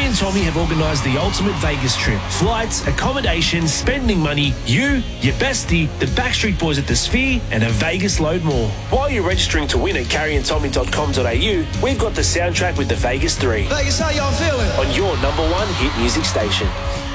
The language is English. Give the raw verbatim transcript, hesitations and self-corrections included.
Carrie and Tommy have organised the ultimate Vegas trip. Flights, accommodation, spending money, you, your bestie, the Backstreet Boys at the Sphere, and a Vegas load more. While you're registering to win at carrie and tommy dot com dot a u, we've got the soundtrack with the Vegas three. Vegas, how y'all feeling? On your number one hit music station.